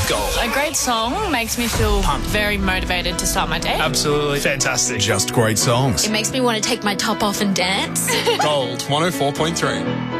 Gold. A great song makes me feel very motivated to start my day. Absolutely fantastic. Just great songs. It makes me want to take my top off and dance. Gold 104.3.